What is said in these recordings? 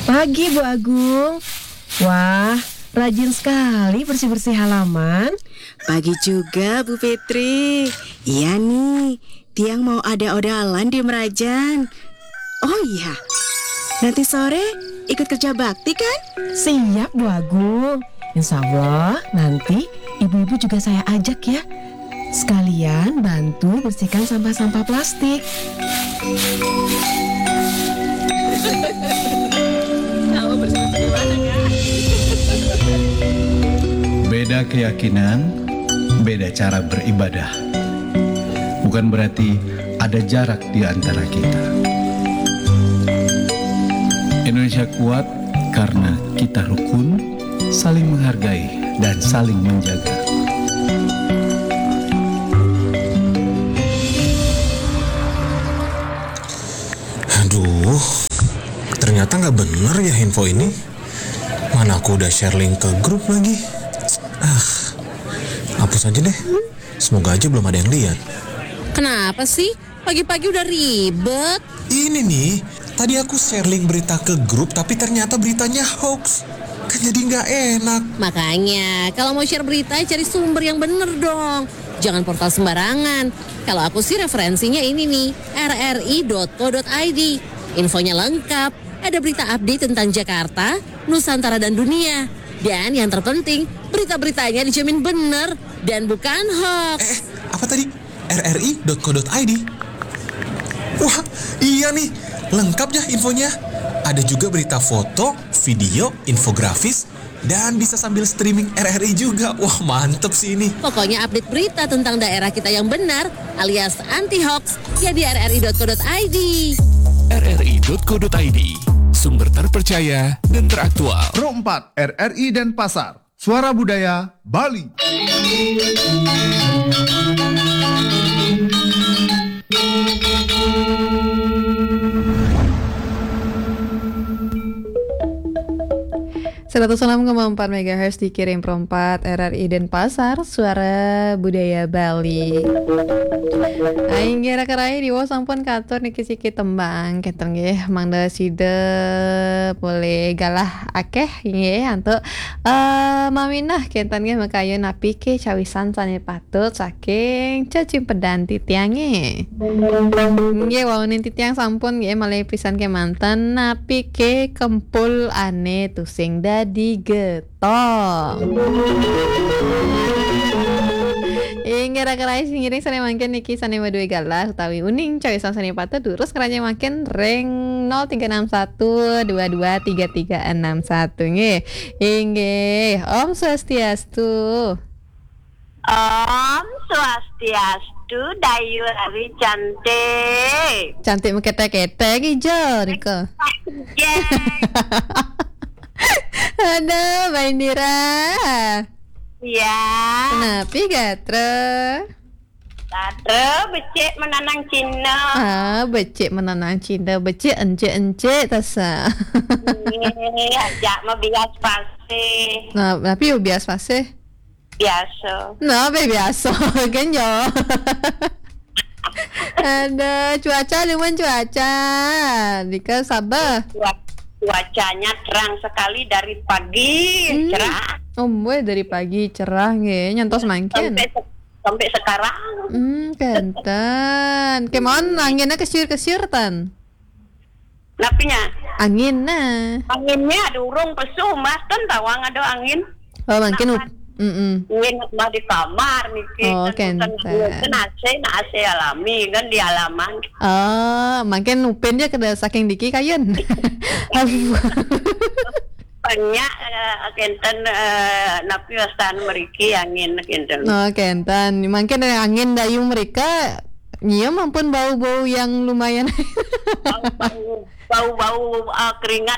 Pagi Bu Agung. Wah, rajin sekali bersih-bersih halaman. Pagi juga Bu Fitri. Iya nih, Tiang mau ada odalan di Merajan. Oh iya, nanti sore ikut kerja bakti kan? Siap Bu Agung. Insya Allah nanti ibu-ibu juga saya ajak ya. Sekalian bantu bersihkan sampah-sampah plastik. Beda keyakinan, beda cara beribadah. Bukan berarti ada jarak di antara kita. Indonesia kuat karena kita rukun, saling menghargai dan saling menjaga. Aduh, ternyata nggak bener ya info ini. Mana aku udah share link ke grup lagi. Hapus aja deh. Semoga aja belum ada yang lihat. Kenapa sih? Pagi-pagi udah ribet. Ini nih, tadi aku share link berita ke grup tapi ternyata beritanya hoax. Kan jadi nggak enak. Makanya, kalau mau share berita, cari sumber yang bener dong. Jangan portal sembarangan. Kalau aku sih referensinya ini nih, rri.co.id. Infonya lengkap. Ada berita update tentang Jakarta, Nusantara, dan dunia. Dan yang terpenting, berita-beritanya dijamin bener dan bukan hoax. Apa tadi? rri.co.id. Wah, iya nih. Lengkap ya infonya. Ada juga berita foto, video, infografis, dan bisa sambil streaming RRI juga. Wah, mantep sih ini. Pokoknya update berita tentang daerah kita yang benar alias anti-hoax ya di rri.co.id. rri.co.id, sumber terpercaya dan teraktual. Pro 4 RRI Denpasar, Suara Budaya Bali. Seratus 106,4 MHz dikirim Pro 4 RRI Denpasar, Suara Budaya Bali. Aing kira kerai di sampun katur niki sikit tembang kenten nggih mangda side boleh galah akeh nggih antuk maminah kenten nggih makayu napi ke cawisan sane patut saking cacimpedan titiange. Nggih wawunin titiang sampun nggih malih pisan ke mantan napi ke kempul ane tusing dadi getong. Ingira kerai singiring sane mangken niki sane madue galah utawi uning cawisan sane patut durus keranya makin reng 0361223361 nggih. Inggih, Om Swastiastu. Om Swastiastu, Dayu Hari cantik. Cantik mekete-kete ijo Riko. Aduh, Mbak Indira. Iya. Kenapa gatre? Gatre becek menanang Cina. Becek menanang Cina, becek ence tasa. Ajak mah bias pasti. Nah, tapi yo bias pasti. Biasa. Nah, biasa kan yo. Ada cuaca lumayan cuaca. Dika sabar. Cuacanya terang sekali dari pagi, cerah. Boy dari pagi cerah nge, nyantos mangkin. Sampai sekarang. Kenten. Kemon anginnya kesir tan. Napinya? Anginnya ada urung pesu mas, kan tawang ada angin. Oh mungkin Ingin mah di kamar niki. Oh kenten. Kan AC alami kan di halaman. Mungkin upin dia kada saking diki kayun. Banyak kenten napi wastan meriki angin kenten. Oh kenten. Mungkin dari angin dayung mereka iya mampun bau-bau yang lumayan. Bau keringat.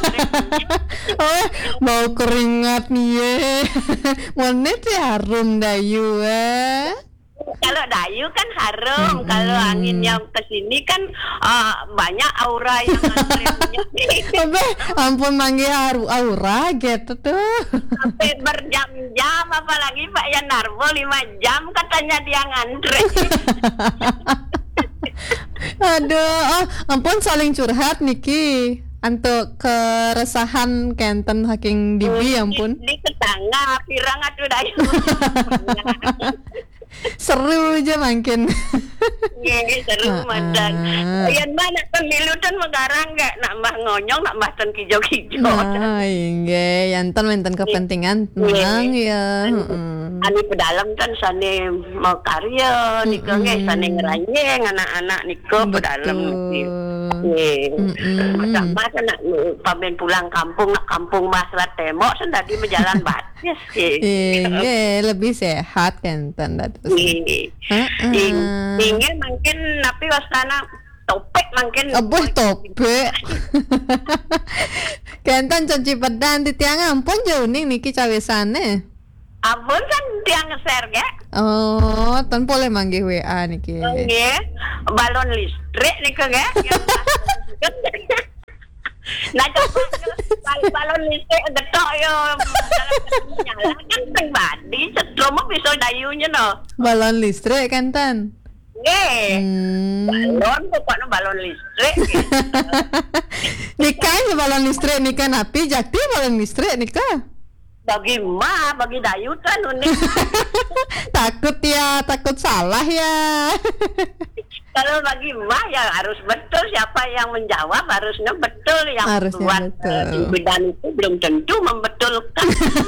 Bau keringat nih. Monet harum dayu Kalau dayu kan harum, kalau anginnya kesini kan banyak aura yang nganterin. Ampun manggil aura gitu tuh. Sampai berjam-jam, apalagi Pak Yanarbo 5 jam katanya dia ngantri. Aduh, ampun saling curhat Niki. Untuk keresahan kenten saking dibi ampun. Di ketangga pirang atuh Dayu. Seru aja makin. Nggih, seru mandan. Yen mana pemilu tan megarang gak nambah ngonyong nambah ten kijo-kijo. Nah, inge, yanten menten kepentingan tenang ya. Ani pedalam kan sane mau karya niko nggih sane ngeranyeng anak-anak niko pedalam nggih. Macam mana nak pamen pulang kampung nak kampung Masrat Temo sendadi menjalan batis nggih. Inge, lebih sehat kenten datus. Inge mungkin napi wastana topek mungkin. Abuh topek. Kenten cuci pedan di tiang ampun jauh niki cawesane. Ampun kan tiang nge-share ge. Oh, tan boleh manggih WA niki. Nggih. Balon listrik niku ge. Nah, balon listrik getok yo nyala kan teng badi cetro mah bisa dayunya no. Balon listrik kan tan. Nggih. Balon pokoknya balon listrik. Nikah balon listrik nikah napi jakti balon listrik nikah. Bagi dayu kan unik. Takut ya, takut salah ya. Kalau bagi ya harus betul siapa yang menjawab harusnya betul yang harusnya buat betul. Bidan itu belum tentu membetulkan.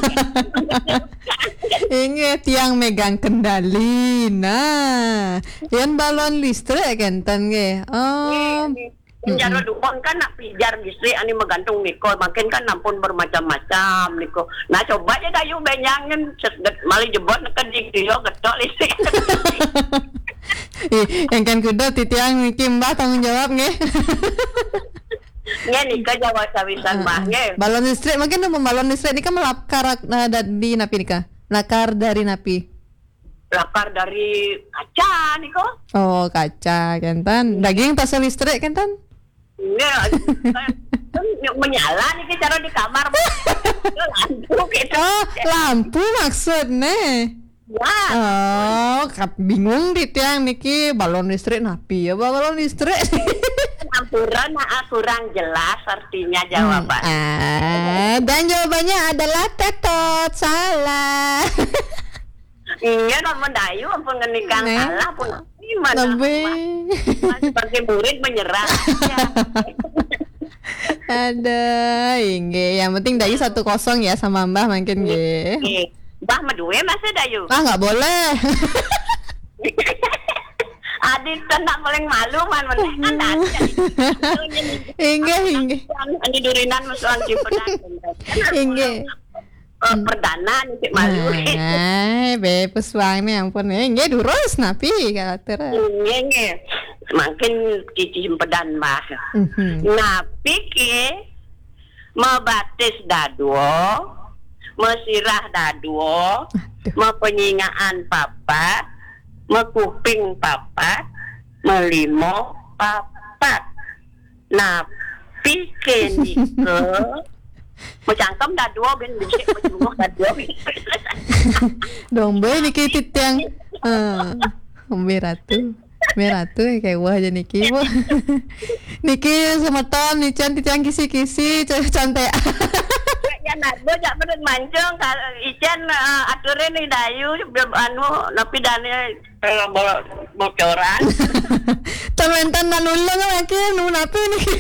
Ingat yang megang kendali. Nah, yang balon listrik kenten ge. Oh. Penjara dukun kan nak pijar listrik ani menggantung niko makin kan ampun bermacam-macam niko. Nah coba aja dayu benyangin mali jebot ke dia getok listrik. Yang kan kuda titiang niki mbak tanggung jawab nge. Nge nika jawab sawisan mbak nge. Balon listrik mungkin balon listrik nika melakar di napi nika. Lakar dari napi. Lakar dari kaca niko. Oh kaca kentan. Daging tas listrik kentan. Menyala nih cara di kamar lampu gitu. Oh lampu maksudnya. Ya. Oh bingung di tiang niki balon listrik napi ya balon listrik. Kurang jelas artinya jawaban. Dan jawabannya adalah tetot salah. Iya namun dayu ampun ngenikang salah pun gimana sebagai murid menyerah ya. Ada inge yang penting dayu 1-0 ya sama mbah makin ge. Mbah medue masa dayu nggak boleh. Adit nak paling malu man kan inge ani durinan musuhan cipedan inge perdana nih malu. Be pesuang nih ampun nge durus napi karakter. Nge semakin cici pedan mah. Napi ke mebatis daduo, mesirah daduo, mepenyingaan papat, mekuping papat, melimo papat. Napi ke nike macangkem dah dua ben bisik macam dah dua. Domba niki titiang meratu kayak wah aja niki bu. Niki semeton nican titiang kisi-kisi cantik. Ya nado jak pedut mancung kalau ican aturan ni dayu anu napi dane bocoran. Tementan dan ulang lagi nu napi niki.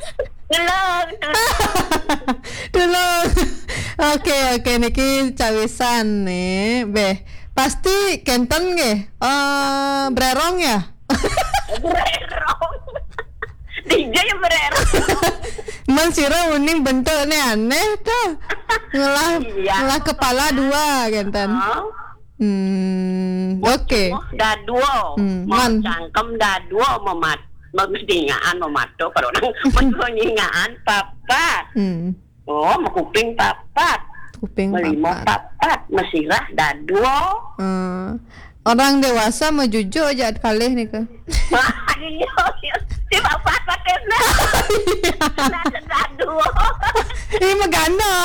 Tulung. Oke niki cawisan nih beh pasti kenten ge bererong ya. Bererong tiga yang bererong Mansira uning bentuknya aneh tuh ngelah kepala 2 kenten. Oke daduo mau cangkem daduo memat mengingaan memato kalau orang mengingaan papat. Oh mekuping papat melimo papat mesirah daduo. Orang dewasa mejuju aja kali nih ke. Si bapak patena. Daduo. Maganda.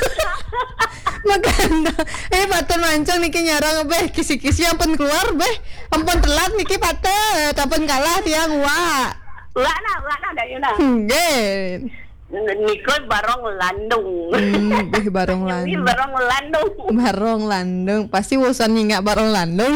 Paten mancang niki nyarang beh kisi-kisi ampun keluar beh ampun telat niki paten ampun kalah tiang wa. Wa na dayuna. Nggih. Niko barong landung. Barong Ini landung. barong landung. Barong landung. Pasti bosan nggak barong landung.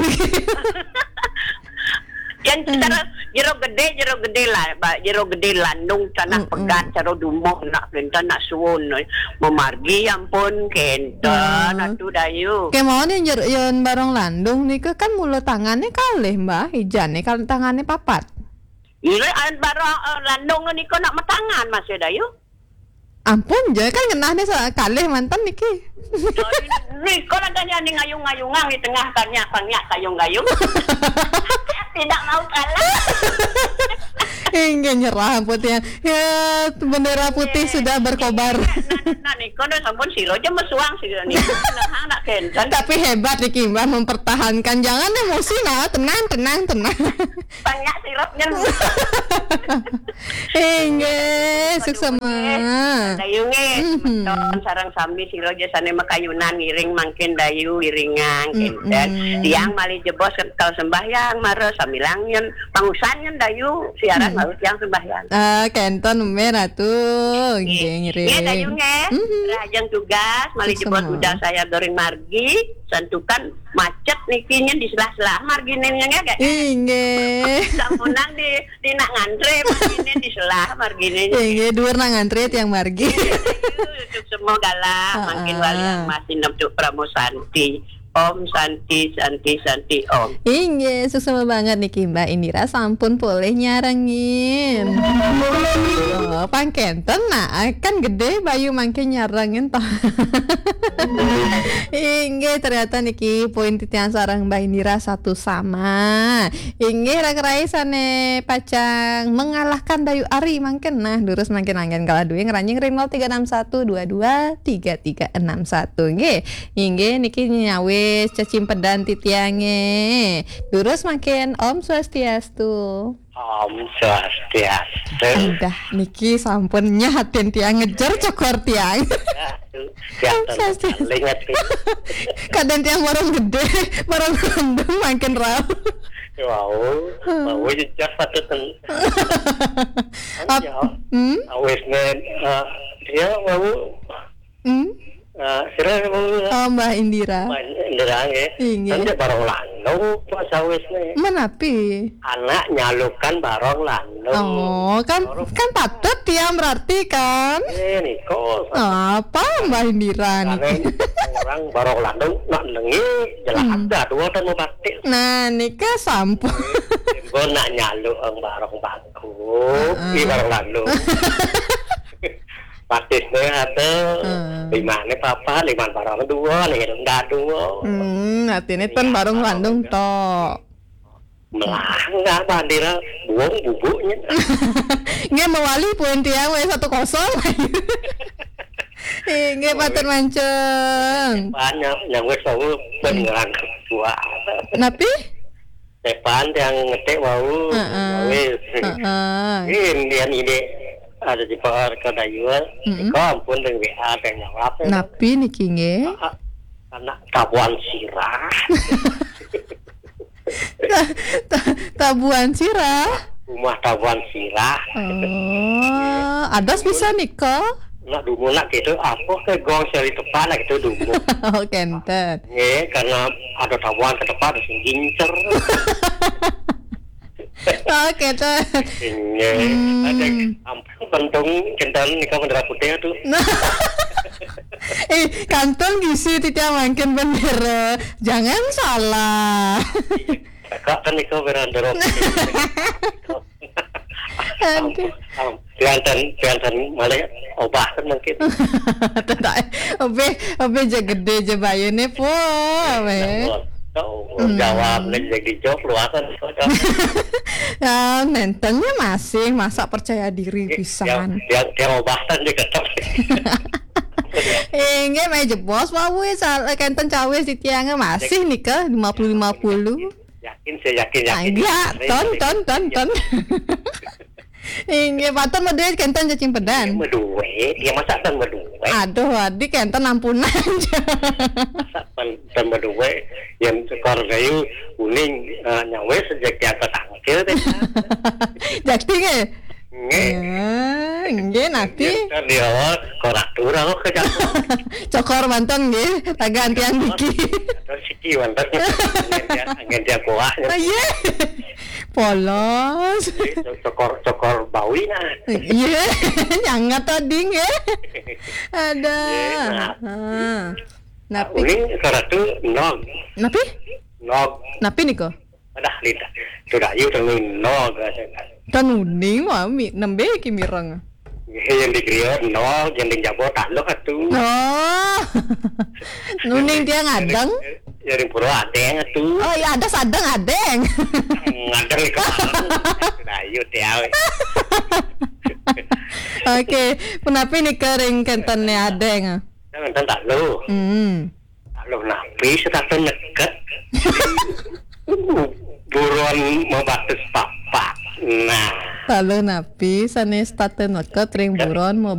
Yang cara jero gede lah, jero gede landung tanah pegat cara dumoh nak kenta nak suwun memargi ampun kenta atu dayu. Kayak mau nih yang barong landung nih kan mulut tangannya kalih mbak Ijan nih kalau tangannya papat. Iya barong landung ni ko nak matangan masih dayu. Ampun je kan kenahnya kalih mantan niki. Ni ko naganya ni ngayung-ngayungang di tengah kanyak kayung-gayung. Tidak mau kalah. Hingga nyerah putih ya bendera putih sudah berkobar. Nah Niko no sampun silo aja mesuang sih ni. Nah nak kencan. Tapi hebat Niki Mbah mempertahankan, jangan emosi nah, tenang. Banyak sirupnya. Hingga suksema. Dayunge meton sarang sambi silo aja sana makayunan ngiring mangkin dayu iringan kencan. Tiang mali jebos kalau sembahyang marah sambilangin pangusannya dayu siaran harus yang sembahyang. Kenton merah tuh, ngiri. Iya dayungnya, rajang tugas, mali jebot udah saya goreng margi, santukan macet nikinya di selah-selah marginennya gak? Inge. Sampunan di nak ngantre marginen di selah marginennya. Inge dua nang ngantri tiang margi. Untuk semua galak, makin wali masih untuk Pramosanti. Om Santi Om. Inge, susah banget nih Mbak Indira, sampun boleh nyarangin. Oh, pangkenten nah, kan gede bayu mangke nyarangin toh. Inge, ternyata niki poin titian sarang Mbak Indira satu sama. Inge rak-rai sane pacang mengalahkan Dayu Ari mangken nah, lurus mangken angin kalau duwe ngeranjing ring 0361223361. Nggih. Inge niki nyawe cacimpedan titiange. Lurus makin Om Swastiastu. Om Swastiastu. Udah niki sampun nyahatin tiang ngejar cokor tiang. Om Swastiastu. Kadang tiang barang gede, barang landung makin raw. Mau jejar satu awesnya dia mau sira mau Mbak Indira. Kan dia barong landung pas awesnya. Menapi? Anak nyalukan barong landung. Oh, kan patut dia berarti kan? Niko. Apa Mbak Indira nih? Orang barong landung nak lengi jelas ada dua kan mau batik. Nah, nikah sampun. Gue nak nyalu barong bangku, di barong landung. Patisnya ada lima nih papa, lima barong dua, nih rendah dua. Artinya kan barong landung toh. Melah nggak bandira buang bubuknya. Nggak mewali pun tiang 1-0. Nggak patut mancung. Banyak yang gue selalu pengeran kedua. Napi? Depan yang ngetek wau, ini ide ada di bawah kedayuan, kau ampun dengan WA dan jawab. Napi nih kinge? Anak tabuan sirah. Tabuan sirah? Rumah tabuan sirah. Oh, adas bisa nih kok? Nak dulu nak gitu, aku ke gong seri tepat nak gitu dulu. Oh, kenten. Karena ada tabuan ke depan ada gincer. Oke tuh. Ada ampun bentung kental nikah bendera putih tuh. Kantong gisi tidak makin bendera. Jangan salah. Kak kan nikah bendera putih. Piantan malah obah kan mungkin. Obe gede je bayune po. Jawab jadi jawab luasan. Ya, nentennya masih masa percaya diri pisan. Dia obahan dia ketep. Nggak main jebos mau kenten cawe si tiangnya masih nih ke 50-50. Yakin. Ya, ton. Inge patut medue kenten cacing pedan. Medue, dia masakan medue. Aduh, adik kenten ampunan aja. Masakan medue yang sekor kayu kuning nyawe sejak dia ketangkil deh. Jadi nge? Nggih napi. Dia korak turang ke jago. Cokor mantan nggih, tagaan tiang diki. Terus siki mantan. Angin dia kuahnya. Iya. Polos. Cokor bawi nah. Iya, nyangat tadi nggih. Ada. Napi. Ini korak tu nog. Napi? Nog. Napi nih kok? Dah lidah. Sudah yuk tengin nog. Tanuning mami nembe kimirang. Yang dikriot nog, yang dijabo talok atuh. Oh. Nuning dia ngadeng. Jadi pura adeng atuh. Oh iya ada sadeng adeng. Ngadeng ikan. Sudah yuk tiaw. Oke, kenapa nih kering kentannya adeng? Kentan tak lu. Tak lu napi setatu neket. Buruan membatas papa. Nah. Lalu napi sanes taten neket ring buron mau